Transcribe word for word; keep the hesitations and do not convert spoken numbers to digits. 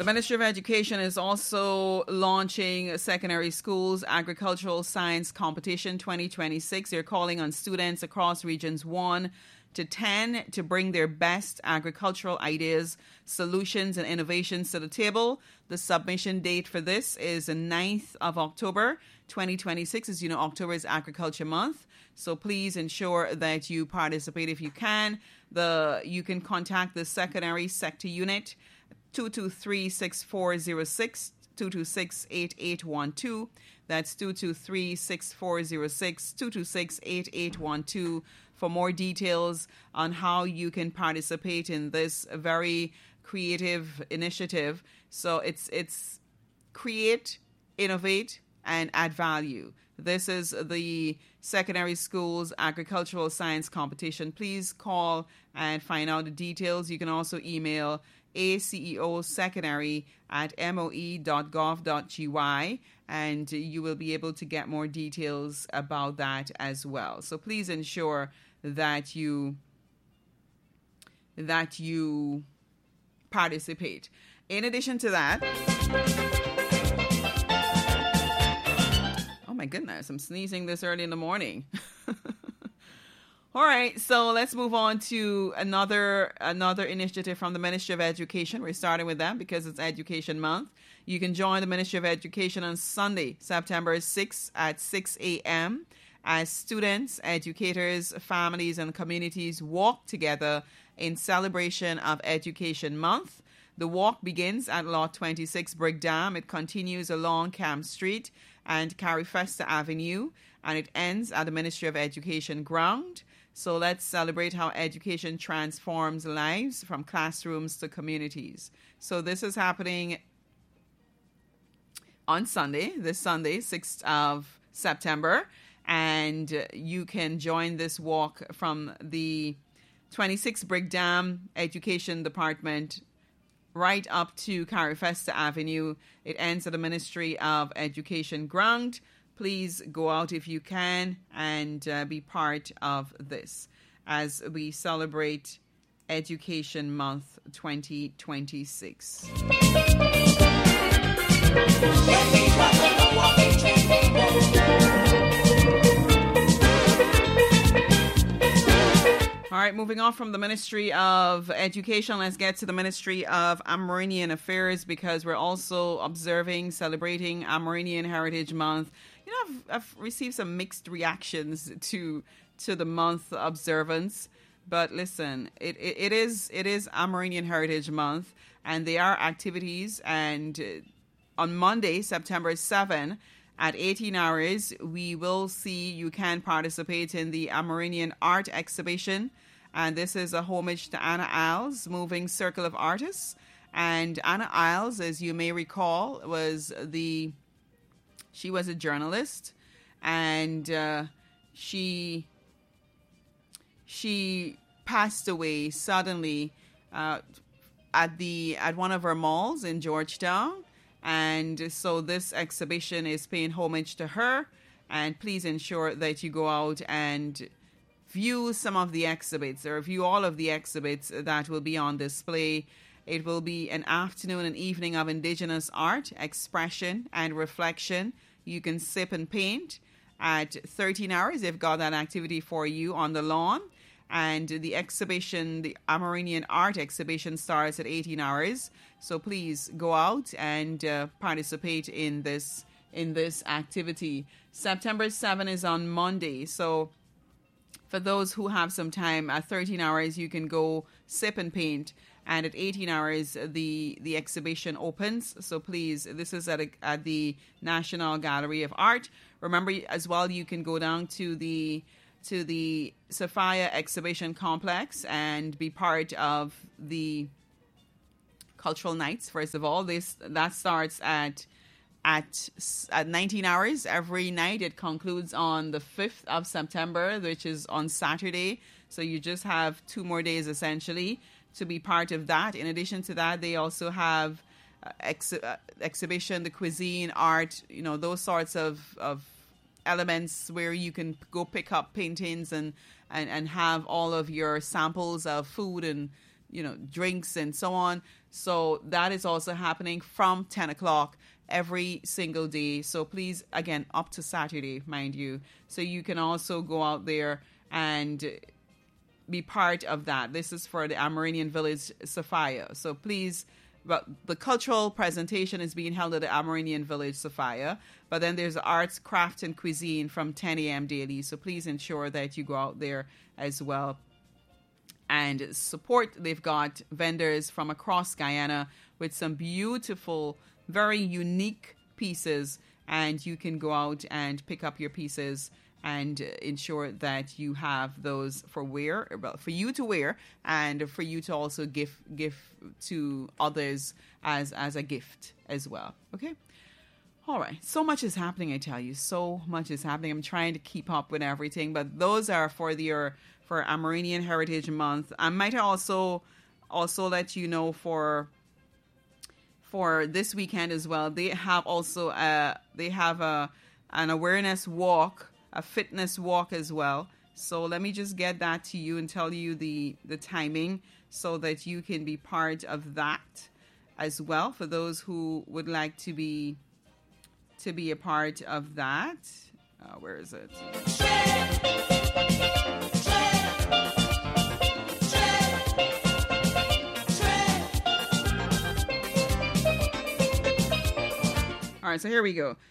The Ministry of Education is also launching Secondary Schools Agricultural Science Competition twenty twenty-six. They're calling on students across regions one to ten to bring their best agricultural ideas, solutions, and innovations to the table. The submission date for this is the ninth of October, twenty twenty-six. As you know, October is Agriculture Month, so please ensure that you participate if you can. The You can contact the Secondary Sector Unit, two two three, six four zero six, two two six, eight eight one two. That's two two three, six four zero six, two two six, eight eight one two for more details on how you can participate in this very creative initiative. So it's it's create, innovate, and add value. This is the Secondary Schools Agricultural Science Competition. Please call and find out the details. You can also email A C E O secondary at m o e dot gov dot g y, and you will be able to get more details about that as well. So please ensure that you that you participate. In addition to that, oh my goodness, I'm sneezing this early in the morning. All right, so let's move on to another another initiative from the Ministry of Education. We're starting with that because it's Education Month. You can join the Ministry of Education on Sunday, September sixth at six a.m. as students, educators, families, and communities walk together in celebration of Education Month. The walk begins at Lot twenty-six Brick Dam. It continues along Camp Street and Carifesta Avenue, and it ends at the Ministry of Education ground. So let's celebrate how education transforms lives from classrooms to communities. So this is happening on Sunday, this Sunday, sixth of September. And you can join this walk from the twenty-six Brick Dam Education Department right up to Carifesta Avenue. It ends at the Ministry of Education ground. Please go out if you can and uh, be part of this as we celebrate Education Month twenty twenty-six. All right, moving on from the Ministry of Education, let's get to the Ministry of Amerindian Affairs, because we're also observing, celebrating Amerindian Heritage Month. You know, I've, I've received some mixed reactions to to the month observance, but listen, it, it, it is it is Amerindian Heritage Month, and there are activities. And on Monday, September seventh, at eighteen hours, we will see you can participate in the Amerindian Art Exhibition. And this is a homage to Anna Isles, Moving Circle of Artists. And Anna Isles, as you may recall, was the she was a journalist, and uh, she she passed away suddenly uh, at the at one of her malls in Georgetown. And so this exhibition is paying homage to her. And please ensure that you go out and view some of the exhibits, or view all of the exhibits that will be on display. It will be an afternoon and evening of Indigenous art, expression, and reflection. You can sip and paint at thirteen hours. They've got that activity for you on the lawn. And the exhibition, the Amerindian Art Exhibition, starts at eighteen hours. So please go out and uh, participate in this in this activity. September seventh is on Monday. So for those who have some time, at thirteen hours, you can go sip and paint. And at eighteen hours, the, the exhibition opens. So please, this is at, a, at the National Gallery of Art. Remember, as well, you can go down to the to the Sophia Exhibition Complex and be part of the Cultural Nights. First of all, this that starts at at at nineteen hours every night. It concludes on the fifth of September, which is on Saturday. So you just have two more days essentially to be part of that. In addition to that, they also have uh, ex- uh, exhibition, the cuisine, art, you know, those sorts of, of elements where you can go pick up paintings and, and, and have all of your samples of food and, you know, drinks and so on. So that is also happening from ten o'clock every single day. So please, again, up to Saturday, mind you. So you can also go out there and be part of that. This is for the Amerindian Village Sophia. So please, but the cultural presentation is being held at the Amerindian Village Sophia. But then there's arts, craft, and cuisine from ten a.m. daily. So please ensure that you go out there as well and support. They've got vendors from across Guyana with some beautiful, very unique pieces, and you can go out and pick up your pieces and ensure that you have those for wear, well, for you to wear, and for you to also give give to others as as a gift as well. Okay. All right. So much is happening, I tell you. So much is happening. I'm trying to keep up with everything, but those are for the for Amerindian Heritage Month. I might also also let you know for for this weekend as well. They have also a they have a an awareness walk, a fitness walk as well. So let me just get that to you and tell you the the timing so that you can be part of that as well, for those who would like to be to be a part of that. Uh, where is it? All right, so here we go.